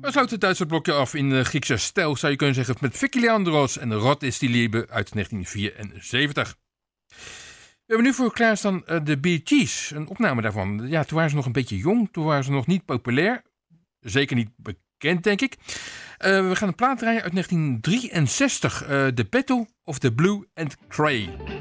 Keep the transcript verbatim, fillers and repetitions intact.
We sloten het Duitse blokje af in de Griekse stijl, zou je kunnen zeggen, met Vicky Leandros en Rot is die Liebe uit negentien vierenzeventig. We hebben nu voor klaarstaan uh, de Bee Gees, een opname daarvan. Ja, toen waren ze nog een beetje jong, toen waren ze nog niet populair. Zeker niet bekend, denk ik. Uh, we gaan een plaat draaien uit negentien drieënzestig, uh, The Battle of the Blue and Grey.